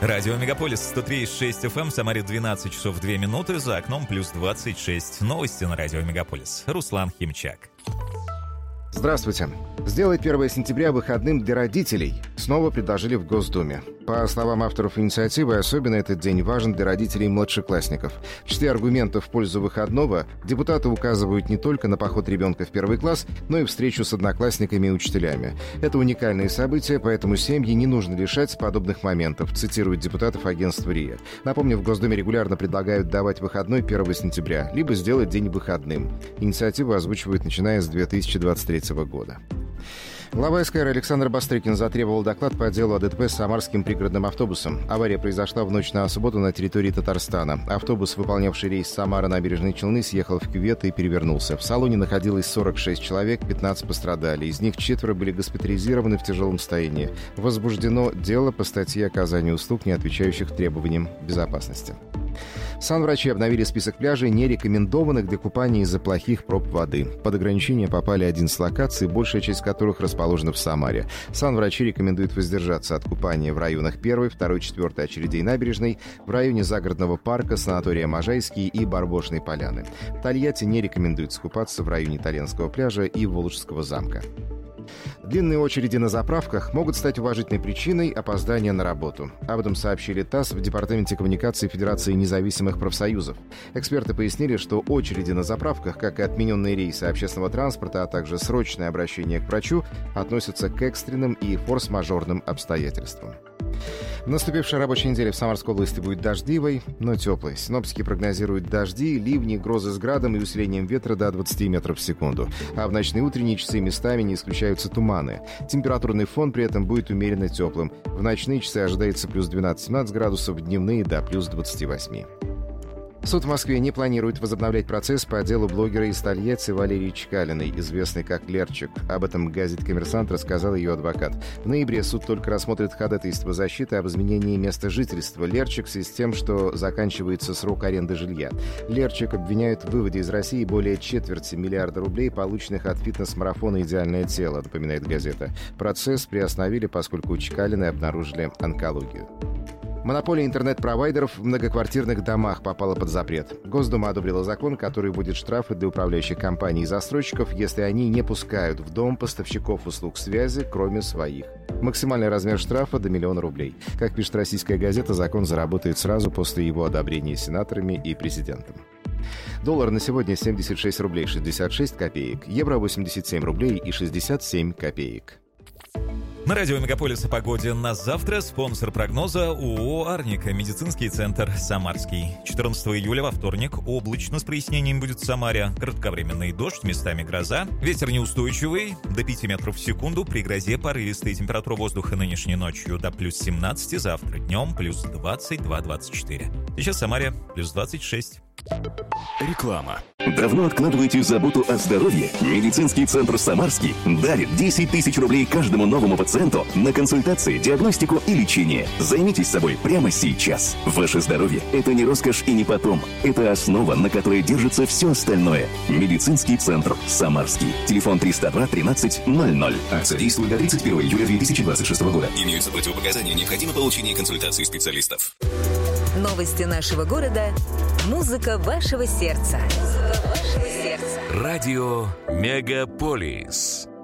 Радио Мегаполис 103,6 FM, Самаре 12 часов 2 минуты, за окном плюс 26. Новости на Радио Мегаполис. Руслан Химчак. Здравствуйте. Сделать 1 сентября выходным для родителей снова предложили в Госдуме. По словам авторов инициативы, особенно этот день важен для родителей младшеклассников. В числе аргументов в пользу выходного депутаты указывают не только на поход ребенка в первый класс, но и встречу с одноклассниками и учителями. Это уникальные события, поэтому семьи не нужно лишать подобных моментов, цитирует депутатов агентства РИА. Напомню, в Госдуме регулярно предлагают давать выходной 1 сентября, либо сделать день выходным. Инициативу озвучивают, начиная с 2023 года. Глава СКР Александр Бастрыкин затребовал доклад по делу о ДТП с самарским пригородным автобусом. Авария произошла в ночь на субботу на территории Татарстана. Автобус, выполнявший рейс Самара-Набережные Челны, съехал в кювет и перевернулся. В салоне находилось 46 человек, 15 пострадали. Из них 4 были госпитализированы в тяжелом состоянии. Возбуждено дело по статье оказания услуг, не отвечающих требованиям безопасности. Санврачи обновили список пляжей, не рекомендованных для купания из-за плохих проб воды. Под ограничения попали 11 локаций, большая часть которых расположена в Самаре. Санврачи рекомендуют воздержаться от купания в районах 1, 2, 4 очередей набережной, в районе загородного парка, санатория Можайский и Барбошной поляны. В Тольятти не рекомендуется купаться в районе Итальянского пляжа и Волжского замка. Длинные очереди на заправках могут стать уважительной причиной опоздания на работу. Об этом сообщили ТАСС в Департаменте коммуникации Федерации независимых профсоюзов. Эксперты пояснили, что очереди на заправках, как и отмененные рейсы общественного транспорта, а также срочное обращение к врачу, относятся к экстренным и форс-мажорным обстоятельствам. Наступившая рабочая неделя в Самарской области будет дождливой, но теплой. Синоптики прогнозируют дожди, ливни, грозы с градом и усилением ветра до 20 метров в секунду. А в ночные и утренние часы местами не исключаются туманы. Температурный фон при этом будет умеренно теплым. В ночные часы ожидается плюс 12-17 градусов, дневные до плюс 28. Суд в Москве не планирует возобновлять процесс по делу блогера из Тольятти Валерии Чкалиной, известной как Лерчик. Об этом газете «Коммерсант» рассказал ее адвокат. В ноябре суд только рассмотрит ходатайство защиты об изменении места жительства Лерчик в связи с тем, что заканчивается срок аренды жилья. Лерчик обвиняют в выводе из России более четверти миллиарда рублей, полученных от фитнес-марафона «Идеальное тело», напоминает газета. Процесс приостановили, поскольку у Чкалиной обнаружили онкологию. Монополия интернет-провайдеров в многоквартирных домах попала под запрет. Госдума одобрила закон, который вводит штрафы для управляющих компаний и застройщиков, если они не пускают в дом поставщиков услуг связи, кроме своих. Максимальный размер штрафа до 1 000 000 рублей. Как пишет российская газета, закон заработает сразу после его одобрения сенаторами и президентом. Доллар на сегодня 76 рублей 66 копеек, евро 87 рублей и 67 копеек. На радио Мегаполис о погоде на завтра. Спонсор прогноза ООО «Арника», медицинский центр «Самарский». 14 июля во вторник облачно с прояснением будет в Самаре. Кратковременный дождь, местами гроза. Ветер неустойчивый, до 5 метров в секунду. При грозе порывистая. Температура воздуха нынешней ночью до плюс 17, завтра днем плюс 22-24. Сейчас в Самаре плюс 26. Реклама. Давно откладываете заботу о здоровье? Медицинский центр «Самарский» дарит 10 тысяч рублей каждому новому пациенту на консультации, диагностику и лечение. Займитесь собой прямо сейчас. Ваше здоровье – это не роскошь и не потом. Это основа, на которой держится все остальное. Медицинский центр «Самарский». Телефон 302 13 00. Акция действует до 31 июля 2026 года. Имеются противопоказания. Необходимо получение консультации специалистов. Новости нашего города. Музыка вашего сердца. Радио Мегаполис.